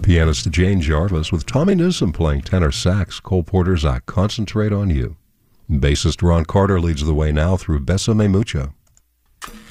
Pianist Jane Jarvis with Tommy Newsom playing tenor sax, Cole Porter's I Concentrate on You. Bassist Ron Carter leads the way now through Bésame Mucho.